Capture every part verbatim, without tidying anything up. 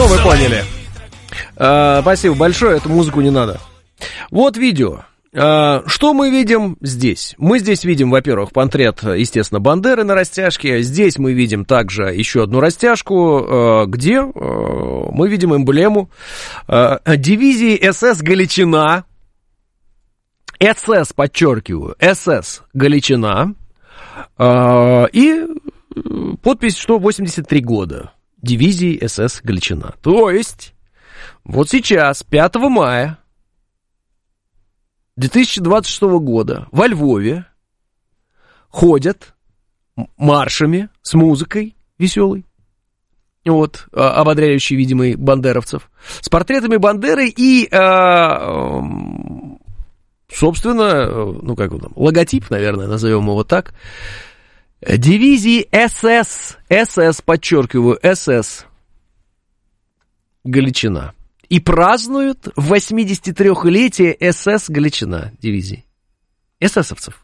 Ну, вы поняли. А, спасибо большое, эту музыку не надо. Вот видео. А, что мы видим здесь? Мы здесь видим, во-первых, портрет, естественно, Бандеры на растяжке. Здесь мы видим также еще одну растяжку, а, где а, мы видим эмблему а, дивизии СС «Галичина». СС, подчеркиваю, СС «Галичина». А, и подпись, что восемьдесят три года. Дивизии СС «Галичина». То есть, вот сейчас, пятого мая две тысячи двадцать шестого года во Львове ходят маршами с музыкой веселой, вот, ободряющей, видимо, бандеровцев, с портретами Бандеры и, а, собственно, ну, как его там, логотип, наверное, назовем его так, дивизии СС, СС, подчеркиваю, СС Галичина. И празднуют восьмидесятитрёхлетие СС Галичина, дивизии. эсэсовцев.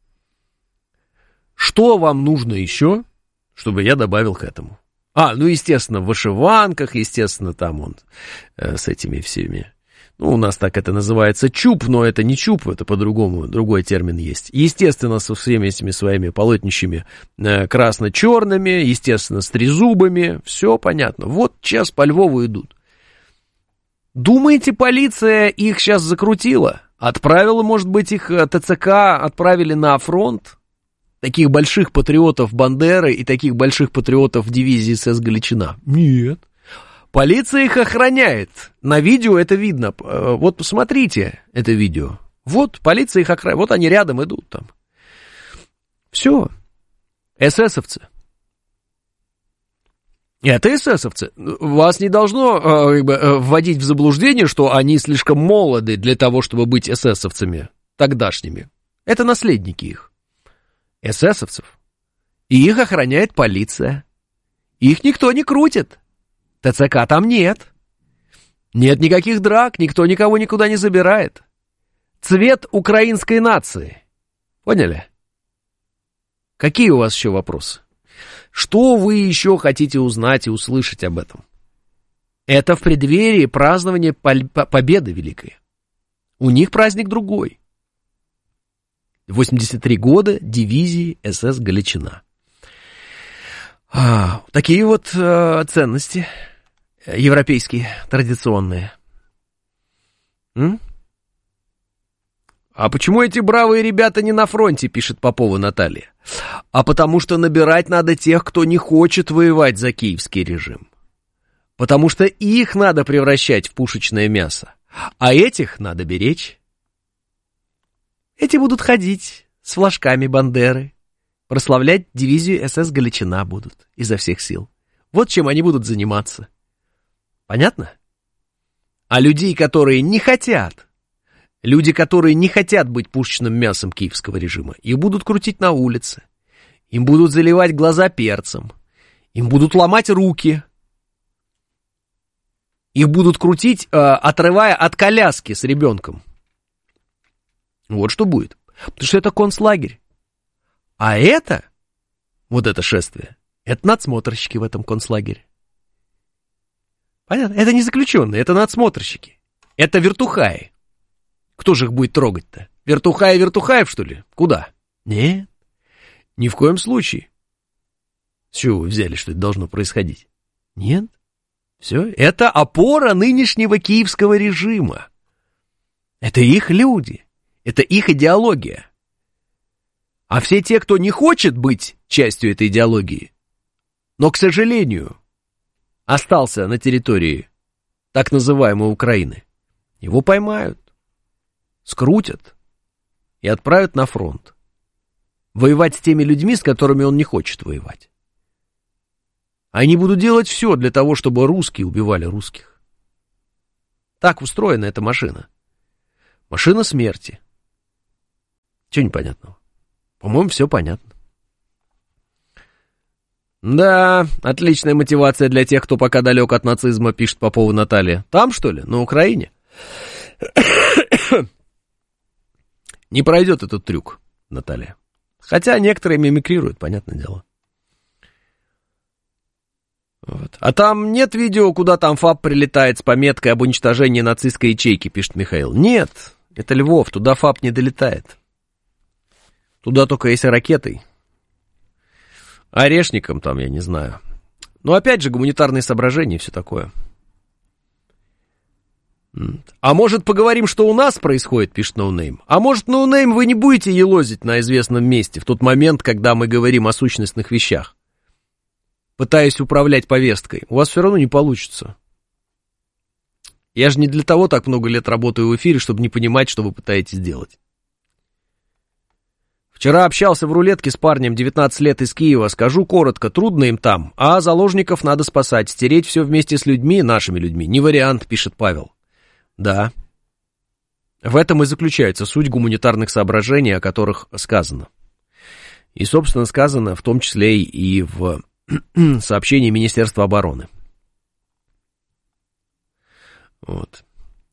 Что вам нужно еще, чтобы я добавил к этому? А, ну, естественно, в вышиванках, естественно, там он э, с этими всеми. Ну, у нас так это называется чуб, но это не чуб, это по-другому, другой термин есть. Естественно, со всеми этими своими полотнищами э, красно-черными, естественно, с трезубами, все понятно. Вот сейчас по Львову идут. Думаете, полиция их сейчас закрутила? Отправила, может быть, их ТЦК отправили на фронт? Таких больших патриотов Бандеры и таких больших патриотов дивизии СС Галичина? Нет. Полиция их охраняет. На видео это видно. Вот посмотрите это видео. Вот полиция их охраняет. Вот они рядом идут там. Все. эсэсовцы. Это эсэсовцы. Вас не должно э, как бы, э, вводить в заблуждение, что они слишком молоды для того, чтобы быть эсэсовцами тогдашними. Это наследники их. Эсэсовцев. И их охраняет полиция. Их никто не крутит. ТЦК там нет. Нет никаких драк, никто никого никуда не забирает. Цвет украинской нации. Поняли? Какие у вас еще вопросы? Что вы еще хотите узнать и услышать об этом? Это в преддверии празднования победы великой. У них праздник другой. восемьдесят три года дивизии СС Галичина. А, такие вот э, ценности европейские, традиционные. М? А почему эти бравые ребята не на фронте, пишет Попова Наталья? А потому что набирать надо тех, кто не хочет воевать за киевский режим. Потому что их надо превращать в пушечное мясо, а этих надо беречь. Эти будут ходить с флажками Бандеры, прославлять дивизию СС Галичина будут изо всех сил. Вот чем они будут заниматься. Понятно? А людей, которые не хотят, люди, которые не хотят быть пушечным мясом киевского режима, их будут крутить на улице, им будут заливать глаза перцем, им будут ломать руки, их будут крутить, э, отрывая от коляски с ребенком. Вот что будет. Потому что это концлагерь. А это, вот это шествие, это надсмотрщики в этом концлагере. Понятно? Это не заключенные, это надсмотрщики. Это вертухаи. Кто же их будет трогать-то? Вертухаи Вертухаев, что ли? Куда? Нет, ни в коем случае. С чего вы взяли, что это должно происходить? Нет. Все, это опора нынешнего киевского режима. Это их люди. Это их идеология. А все те, кто не хочет быть частью этой идеологии, но, к сожалению, остался на территории так называемой Украины, его поймают, скрутят и отправят на фронт. Воевать с теми людьми, с которыми он не хочет воевать. Они будут делать все для того, чтобы русские убивали русских. Так устроена эта машина. Машина смерти. Чего непонятного? По-моему, все понятно. Да, отличная мотивация для тех, кто пока далек от нацизма, пишет Попова Наталья. Там, что ли? На Украине? Не пройдет этот трюк, Наталья. Хотя некоторые мимикрируют, понятное дело. Вот. А там нет видео, куда там ФАП прилетает с пометкой об уничтожении нацистской ячейки, пишет Михаил. Нет, это Львов, туда ФАП не долетает. Туда только если ракетой. Орешником там, я не знаю. Но опять же, гуманитарные соображения и все такое. А может, поговорим, что у нас происходит, пишет Ноунейм. А может, Ноунейм, вы не будете елозить на известном месте в тот момент, когда мы говорим о сущностных вещах, пытаясь управлять повесткой. У вас все равно не получится. Я же не для того так много лет работаю в эфире, чтобы не понимать, что вы пытаетесь делать. Вчера общался в рулетке с парнем, девятнадцать лет, из Киева. Скажу коротко, трудно им там, а заложников надо спасать. Стереть все вместе с людьми, нашими людьми, не вариант, пишет Павел. Да. В этом и заключается суть гуманитарных соображений, о которых сказано. И, собственно, сказано в том числе и в сообщении Министерства обороны. Вот.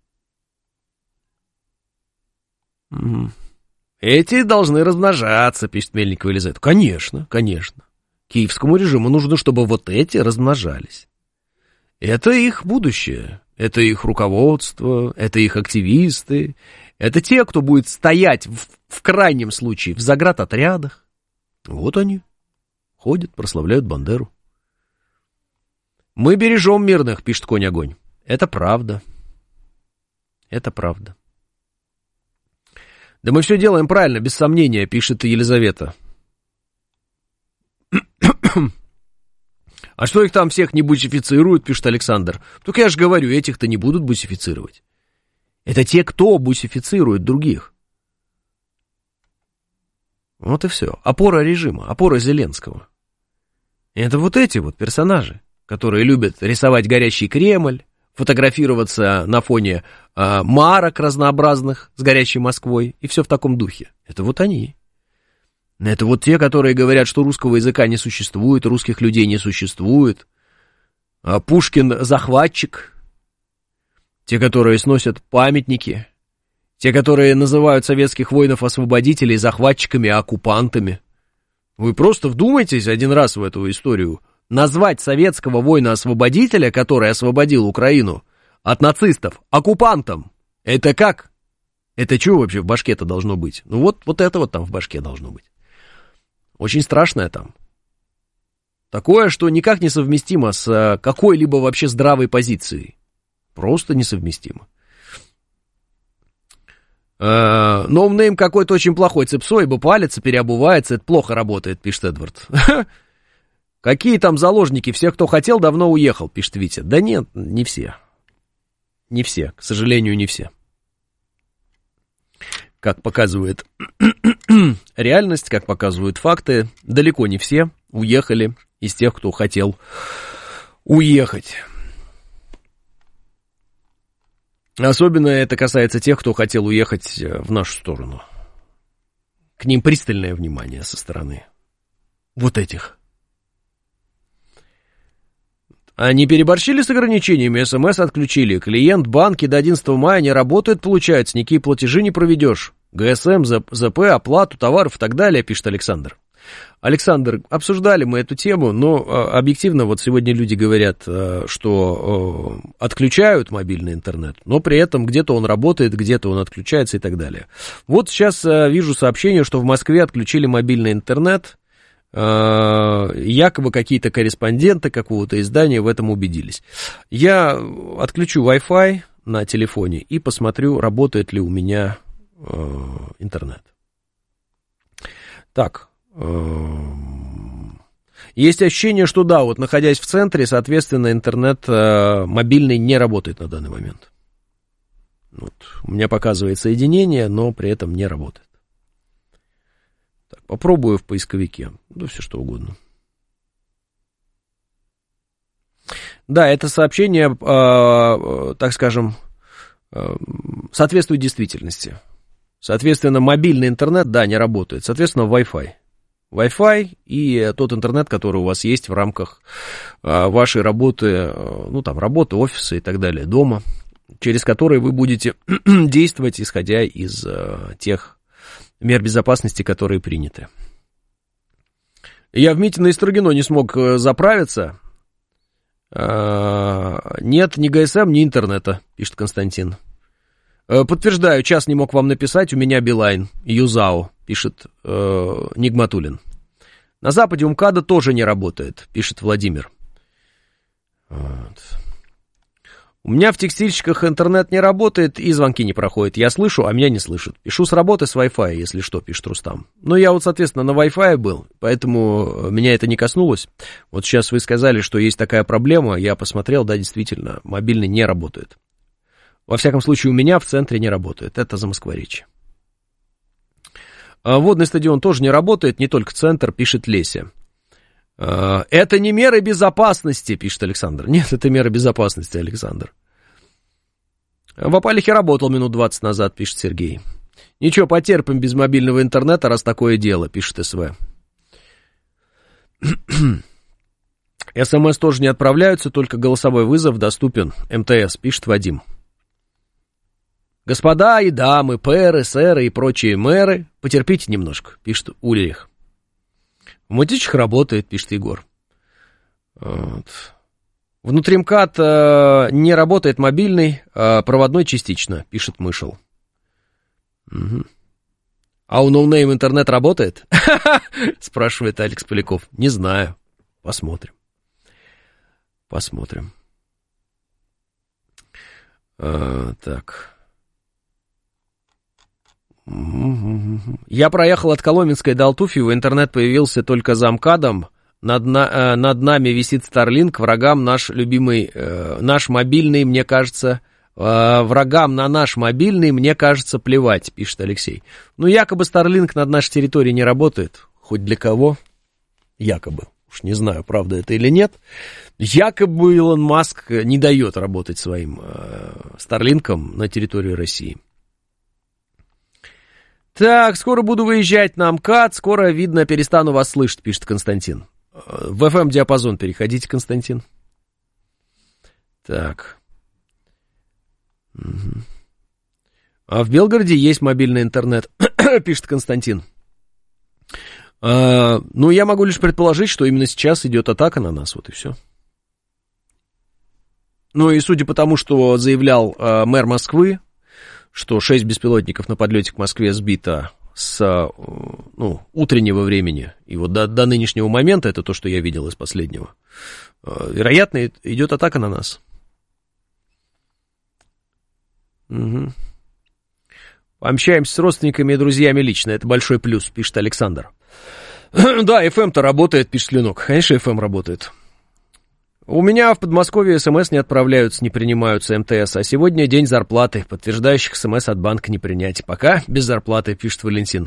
Эти должны размножаться, пишет Мельникова Елизавета. Конечно, конечно. Киевскому режиму нужно, чтобы вот эти размножались. Это их будущее, это их руководство, это их активисты, это те, кто будет стоять в, в крайнем случае в заградотрядах. Вот они ходят, прославляют Бандеру. Мы бережем мирных, пишет Конь-Огонь. Это правда. Это правда. Да мы все делаем правильно, без сомнения, пишет Елизавета. А что их там всех не бусифицируют, пишет Александр. Только я же говорю, этих-то не будут бусифицировать. Это те, кто бусифицирует других. Вот и все. Опора режима, опора Зеленского. Это вот эти вот персонажи, которые любят рисовать горящий Кремль, фотографироваться на фоне а, марок разнообразных с горящей Москвой, и все в таком духе. Это вот они. Это вот те, которые говорят, что русского языка не существует, русских людей не существует. А Пушкин захватчик. Те, которые сносят памятники. Те, которые называют советских воинов-освободителей захватчиками, оккупантами. Вы просто вдумайтесь один раз в эту историю. Назвать советского воина-освободителя, который освободил Украину от нацистов, оккупантом. Это как? Это что вообще в башке-то должно быть? Ну вот, вот это вот там в башке должно быть. Очень страшное там. Такое, что никак не совместимо с какой-либо вообще здравой позицией. Просто несовместимо. Ноунейм какой-то очень плохой цепсой, ибо палится, переобувается, это плохо работает, пишет Эдвард. Какие там заложники? Все, кто хотел, давно уехал, пишет Витя. Да нет, не все. Не все, к сожалению, не все. Как показывает реальность, как показывают факты, далеко не все уехали из тех, кто хотел уехать. Особенно это касается тех, кто хотел уехать в нашу сторону. К ним пристальное внимание со стороны вот этих. Они переборщили с ограничениями, СМС отключили. Клиент банки до одиннадцатого мая не работает, получается, никакие платежи не проведешь. ГСМ, ЗП, оплату товаров и так далее, пишет Александр. Александр, обсуждали мы эту тему, но объективно вот сегодня люди говорят, что отключают мобильный интернет, но при этом где-то он работает, где-то он отключается и так далее. Вот сейчас вижу сообщение, что в Москве отключили мобильный интернет. Якобы какие-то корреспонденты какого-то издания в этом убедились. Я отключу Wi-Fi на телефоне и посмотрю, работает ли у меня э, интернет. Так. Э, есть ощущение, что да, вот находясь в центре, соответственно, интернет э, мобильный не работает на данный момент. Вот. У меня показывает соединение, но при этом не работает. Так, попробую в поисковике. Да все что угодно. Да, это сообщение, э, так скажем, э, соответствует действительности. Соответственно, мобильный интернет, да, не работает. Соответственно, Wi-Fi. Wi-Fi и тот интернет, который у вас есть в рамках э, вашей работы, э, ну там, работы, офиса и так далее, дома, через который вы будете действовать, исходя из э, тех мер безопасности, которые приняты. Я в Митино и Строгино не смог заправиться. Нет ни ГСМ, ни интернета, пишет Константин. Подтверждаю, час не мог вам написать, у меня Билайн, Юзао, пишет э, Нигматулин. На Западе УМКАДа тоже не работает, пишет Владимир. Вот. У меня в текстильщиках интернет не работает и звонки не проходят. Я слышу, а меня не слышат. Пишу с работы с Wi-Fi, если что, пишет Рустам. Но я вот, соответственно, на Wi-Fi был, поэтому меня это не коснулось. Вот сейчас вы сказали, что есть такая проблема. Я посмотрел, да, действительно, мобильный не работает. Во всяком случае, у меня в центре не работает. Это за Москворечье. Водный стадион тоже не работает, не только центр, пишет Леся. Это не меры безопасности, пишет Александр. Нет, это меры безопасности, Александр. В Апалихе работал минут двадцать назад, пишет Сергей. Ничего, потерпим без мобильного интернета, раз такое дело, пишет СВ. СМС тоже не отправляются, только голосовой вызов доступен. МТС, пишет Вадим. Господа и дамы, пэры, сэры и прочие мэры, потерпите немножко, пишет Ульрих. В Мытищах работает, пишет Егор. Вот. Внутри МКАД э, не работает мобильный, э, проводной частично, пишет Мышел. Угу. А у ноунейм интернет работает? Спрашивает Алекс Поляков. Не знаю. Посмотрим. Посмотрим. А, так. Я проехал от Коломенской до Алтуфьева, интернет появился только за МКАДом. Над, на, э, над нами висит Starlink, врагам наш любимый, э, наш мобильный, мне кажется, э, врагам на наш мобильный, мне кажется, плевать, пишет Алексей. Ну, якобы Starlink над нашей территорией не работает, хоть для кого, якобы, уж не знаю, правда это или нет. Якобы Илон Маск не дает работать своим э, Starlink'ом на территории России. Так, скоро буду выезжать на МКАД, скоро, видно, перестану вас слышать, пишет Константин. В эф эм-диапазон переходите, Константин. Так. Угу. А в Белгороде есть мобильный интернет, пишет Константин. А, ну, я могу лишь предположить, что именно сейчас идет атака на нас, вот и все. Ну, и судя по тому, что заявлял а, мэр Москвы, что шесть беспилотников на подлете к Москве сбито с ну, утреннего времени, и вот до, до нынешнего момента, это то, что я видел из последнего, вероятно, идет атака на нас. Угу. Общаемся с родственниками и друзьями лично, это большой плюс, пишет Александр. Да, эф эм-то работает, пишет Ленок, конечно, эф эм работает. У меня в Подмосковье СМС не отправляются, не принимаются МТС, а сегодня день зарплаты, подтверждающих СМС от банка не принять. Пока без зарплаты, пишет Валентин.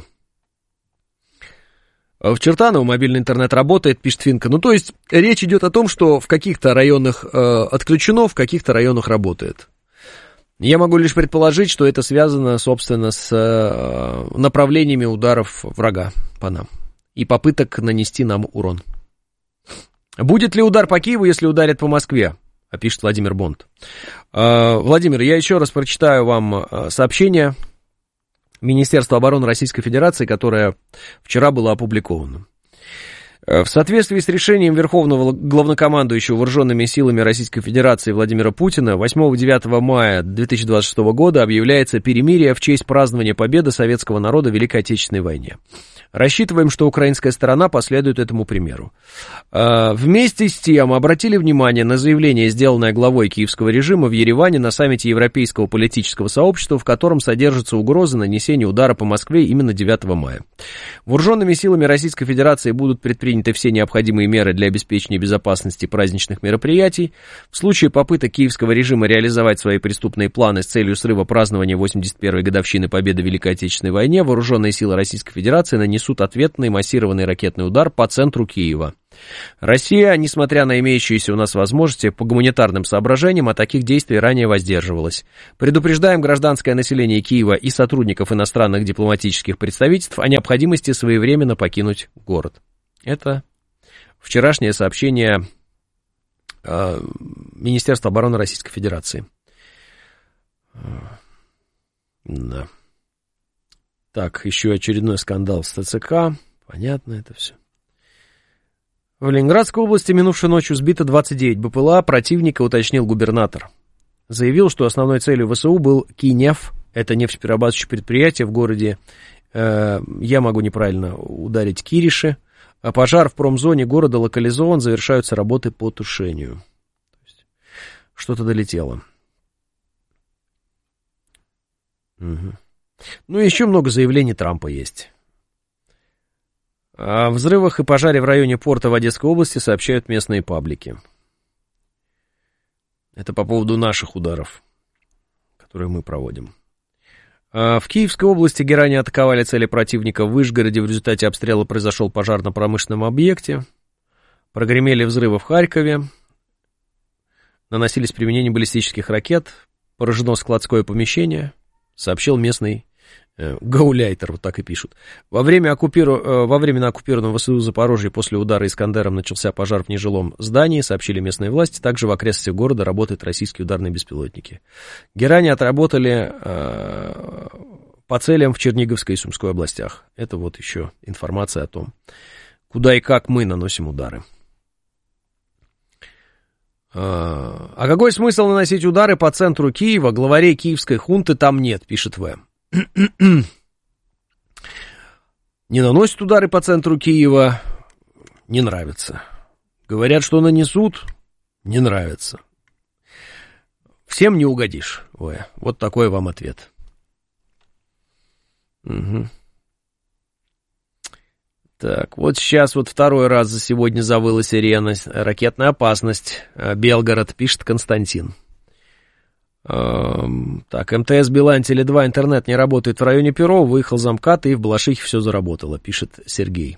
В Чертаново мобильный интернет работает, пишет Финка. Ну, то есть, речь идет о том, что в каких-то районах э, отключено, в каких-то районах работает. Я могу лишь предположить, что это связано, собственно, с э, направлениями ударов врага по нам и попыток нанести нам урон. Будет ли удар по Киеву, если ударят по Москве? Пишет Владимир Бонд. Владимир, я еще раз прочитаю вам сообщение Министерства обороны Российской Федерации, которое вчера было опубликовано. В соответствии с решением Верховного Главнокомандующего Вооруженными силами Российской Федерации Владимира Путина восьмого-девятого мая две тысячи двадцать шестого года объявляется перемирие в честь празднования победы советского народа в Великой Отечественной войне. Рассчитываем, что украинская сторона последует этому примеру. Вместе с тем обратили внимание на заявление, сделанное главой киевского режима в Ереване на саммите Европейского политического сообщества, в котором содержится угроза нанесения удара по Москве именно девятого мая. Вооруженными силами Российской Федерации будут предприняты все необходимые меры для обеспечения безопасности праздничных мероприятий. В случае попыток киевского режима реализовать свои преступные планы с целью срыва празднования восемьдесят первой годовщины победы в Великой Отечественной войне, вооруженные силы Российской Федерации нанесут ответный массированный ракетный удар по центру Киева. Россия, несмотря на имеющиеся у нас возможности по гуманитарным соображениям, от таких действий ранее воздерживалась. Предупреждаем гражданское население Киева и сотрудников иностранных дипломатических представительств о необходимости своевременно покинуть город. Это вчерашнее сообщение э, Министерства обороны Российской Федерации. Да. Так, еще очередной скандал с ТЦК. Понятно это все. В Ленинградской области минувшей ночью сбито двадцать девять БПЛА противника, уточнил губернатор. Заявил, что основной целью ВСУ был Кинеф, это нефтеперерабатывающее предприятие в городе, э, я могу неправильно ударить, Кириши. А пожар в промзоне города локализован, завершаются работы по тушению. То есть что-то долетело. Угу. Ну, еще много заявлений Трампа есть. О взрывах и пожаре в районе порта в Одесской области сообщают местные паблики. Это по поводу наших ударов, которые мы проводим. В Киевской области герани атаковали цели противника в Вышгороде. В результате обстрела произошел пожар на промышленном объекте. Прогремели взрывы в Харькове. Наносились применение баллистических ракет. Поражено складское помещение, сообщил местный э, гауляйтер, вот так и пишут. Во время, оккупиру... э, во время на оккупированном ВСУ Запорожье после удара «Искандером» начался пожар в нежилом здании, сообщили местные власти. Также в окрестностях города работают российские ударные беспилотники. Герани отработали э, по целям в Черниговской и Сумской областях. Это вот еще информация о том, куда и как мы наносим удары. А какой смысл наносить удары по центру Киева? Главарей киевской хунты там нет, пишет В. Не наносят удары по центру Киева, не нравится. Говорят, что нанесут, не нравится. Всем не угодишь, В. Вот такой вам ответ. Угу. Так, вот сейчас вот второй раз за сегодня завыла сирена. Ракетная опасность. Белгород, пишет Константин. Эм, так, МТС Билайн, Теле два, интернет не работает в районе Перова. Выехал замкат, и в Балашихе все заработало, пишет Сергей.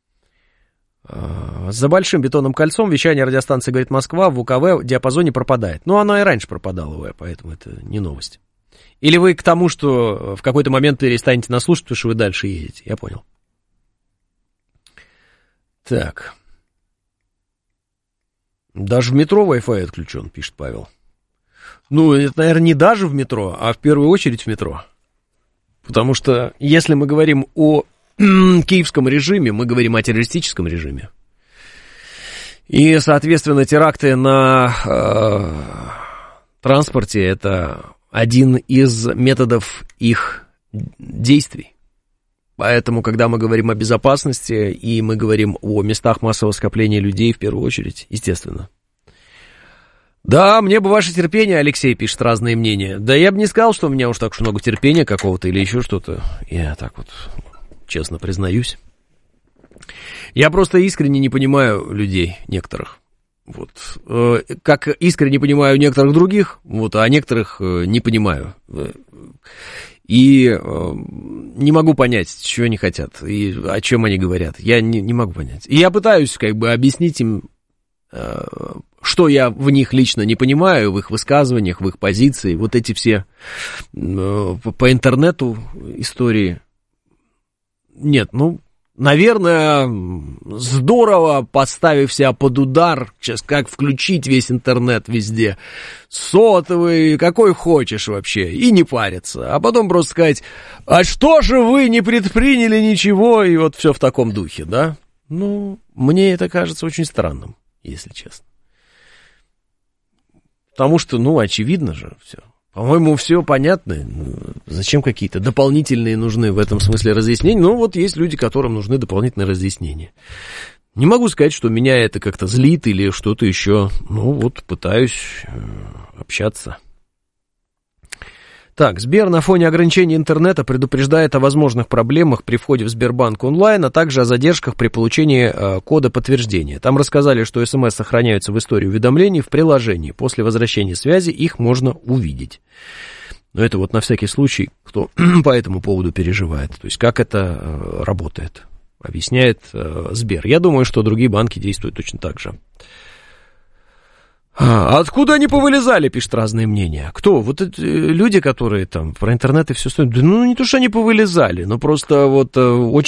Э, за большим бетонным кольцом вещание радиостанции «Говорит Москва» в УКВ в диапазоне пропадает. Ну, она и раньше пропадала, поэтому это не новость. Или вы к тому, что в какой-то момент перестанете нас слушать, потому что вы дальше едете. Я понял. Так. Даже в метро Wi-Fi отключен, пишет Павел. Ну, это, наверное, не даже в метро, а в первую очередь в метро. Потому что, если мы говорим о киевском режиме, мы говорим о террористическом режиме. И, соответственно, теракты на э, транспорте — это один из методов их действий. Поэтому, когда мы говорим о безопасности, и мы говорим о местах массового скопления людей, в первую очередь, естественно. Да, мне бы ваше терпение, Алексей пишет разные мнения. Да я бы не сказал, что у меня уж так уж много терпения какого-то или еще что-то. Я так вот честно признаюсь. Я просто искренне не понимаю людей некоторых. Вот. Как искренне понимаю некоторых других, вот, а некоторых не понимаю. И э, не могу понять, чего они хотят, и о чем они говорят. Я не, не могу понять. И я пытаюсь как бы объяснить им, э, что я в них лично не понимаю, в их высказываниях, в их позиции. Вот эти все э, по интернету истории. Нет, ну, наверное, здорово, поставив себя под удар, сейчас как включить весь интернет везде, сотовый, какой хочешь вообще, и не париться, а потом просто сказать, а что же вы не предприняли ничего, и вот все в таком духе, да? Ну, мне это кажется очень странным, если честно. Потому что, ну, очевидно же все. По-моему, все понятно. Зачем какие-то дополнительные нужны в этом смысле разъяснения? Ну, вот есть люди, которым нужны дополнительные разъяснения. Не могу сказать, что меня это как-то злит или что-то еще. Ну, вот пытаюсь общаться. Так, Сбер на фоне ограничений интернета предупреждает о возможных проблемах при входе в Сбербанк онлайн, а также о задержках при получении э, кода подтверждения. Там рассказали, что СМС сохраняются в истории уведомлений в приложении. После возвращения связи их можно увидеть. Но это вот на всякий случай, кто по этому поводу переживает. То есть, как это э, работает, объясняет э, Сбер. Я думаю, что другие банки действуют точно так же. А откуда они повылезали, пишут разные мнения. Кто? Вот эти люди, которые там про интернет и все остальное. Да, ну, не то, что они повылезали, но просто вот очень